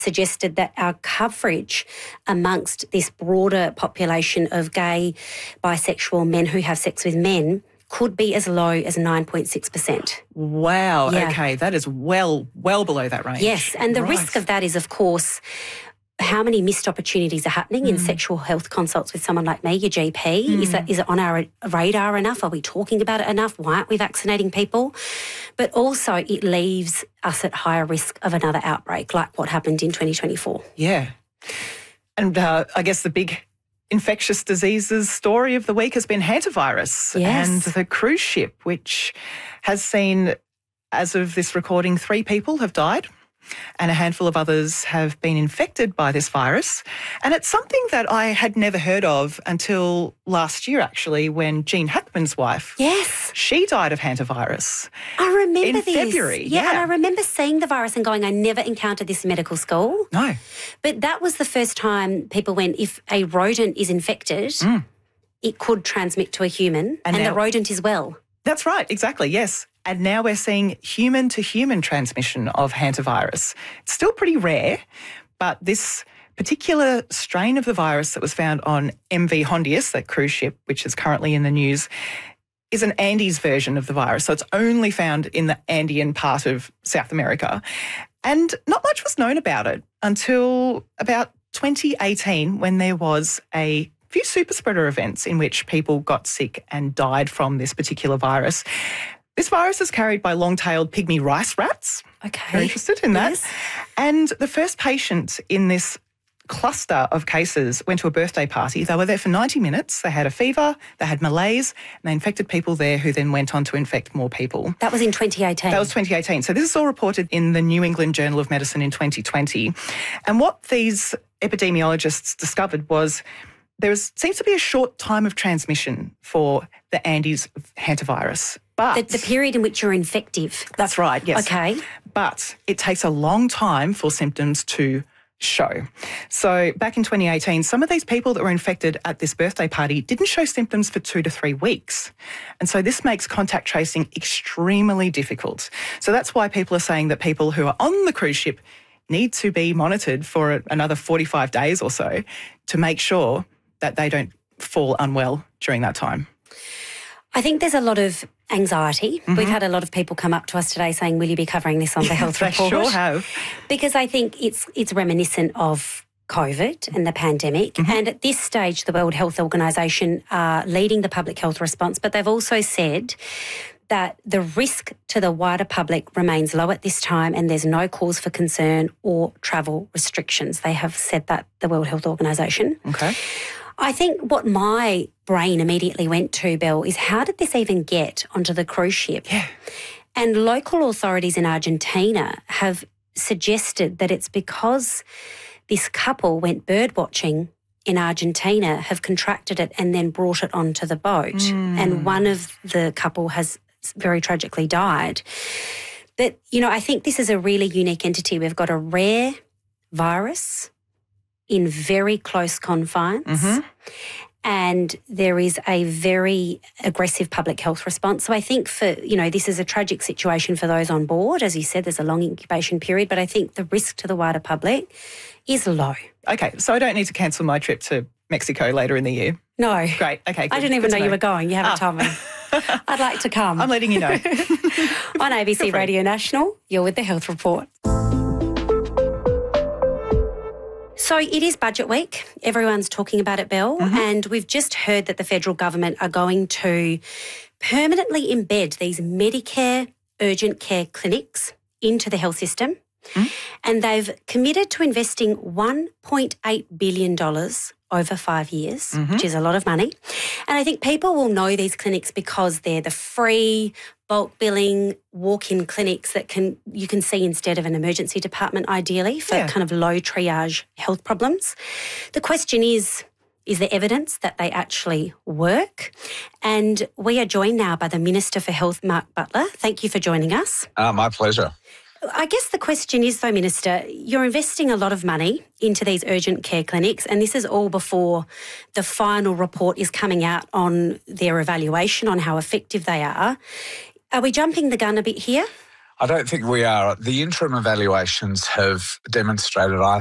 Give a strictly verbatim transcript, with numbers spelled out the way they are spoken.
suggested that our coverage amongst this broader population of gay, bisexual men who have sex with men could be as low as nine point six percent. Wow, yeah. okay, that is well, well below that range. Yes, and the right. risk of that is, of course, how many missed opportunities are happening mm. in sexual health consults with someone like me, your G P? Mm. Is that is it on our radar enough? Are we talking about it enough? Why aren't we vaccinating people? But also it leaves us at higher risk of another outbreak like what happened in twenty twenty-four. Yeah. And uh, I guess the big infectious diseases story of the week has been hantavirus yes. and the cruise ship, which has seen, as of this recording, three people have died and a handful of others have been infected by this virus. And it's something that I had never heard of until last year, actually, when Gene Hackman's wife, yes, she died of hantavirus. I remember in this. February. Yeah, yeah, and I remember seeing the virus and going, I never encountered this in medical school. No. But that was the first time people went, if a rodent is infected, mm. it could transmit to a human and, and now, the rodent is well. That's right, exactly, yes. And now we're seeing human-to-human transmission of hantavirus. It's still pretty rare, but this particular strain of the virus that was found on M V Hondius, that cruise ship, which is currently in the news, is an Andes version of the virus. So it's only found in the Andean part of South America. And not much was known about it until about twenty eighteen, when there was a few super spreader events in which people got sick and died from this particular virus. This virus is carried by long-tailed pygmy rice rats. Okay. You're interested in that? Yes. And the first patient in this cluster of cases went to a birthday party. They were there for ninety minutes. They had a fever, they had malaise, and they infected people there who then went on to infect more people. That was in twenty eighteen? That was twenty eighteen. So this is all reported in the New England Journal of Medicine in twenty twenty. And what these epidemiologists discovered was there is, seems to be a short time of transmission for the Andes hantavirus. But the, the period in which you're infective. That's right, yes. Okay. But it takes a long time for symptoms to show. So back in twenty eighteen, some of these people that were infected at this birthday party didn't show symptoms for two to three weeks. And so this makes contact tracing extremely difficult. So that's why people are saying that people who are on the cruise ship need to be monitored for another forty-five days or so to make sure that they don't fall unwell during that time. I think there's a lot of anxiety. Mm-hmm. We've had a lot of people come up to us today saying, will you be covering this on the health they report? They sure have. Because I think it's it's reminiscent of COVID and the pandemic. Mm-hmm. And at this stage, the World Health Organisation are leading the public health response, but they've also said that the risk to the wider public remains low at this time and there's no cause for concern or travel restrictions. They have said that, the World Health Organisation. Okay. I think what my brain immediately went to, Bill, is how did this even get onto the cruise ship? Yeah. And local authorities in Argentina have suggested that it's because this couple went bird watching in Argentina, have contracted it and then brought it onto the boat. Mm. And one of the couple has very tragically died. But, you know, I think this is a really unique entity. We've got a rare virus in very close confines. Mm-hmm. And there is a very aggressive public health response. So I think for, you know, this is a tragic situation for those on board. As you said, there's a long incubation period, but I think the risk to the wider public is low. Okay, so I don't need to cancel my trip to Mexico later in the year? No. Great, okay, good. I didn't even good know, know you were going. You haven't ah. told me. I'd like to come. I'm letting you know. On A B C Radio National, you're with the Health Report. So it is budget week. Everyone's talking about it, Bill. Mm-hmm. And we've just heard that the federal government are going to permanently embed these Medicare urgent care clinics into the health system. Mm-hmm. And they've committed to investing one point eight billion dollars over five years, mm-hmm. which is a lot of money. And I think people will know these clinics because they're the free bulk billing walk-in clinics that can you can see instead of an emergency department, ideally, for yeah. kind of low triage health problems. The question is, is there evidence that they actually work? And we are joined now by the Minister for Health, Mark Butler. Thank you for joining us. Uh, my pleasure. I guess the question is, though, Minister, you're investing a lot of money into these urgent care clinics, and this is all before the final report is coming out on their evaluation on how effective they are. Are we jumping the gun a bit here? I don't think we are. The interim evaluations have demonstrated, I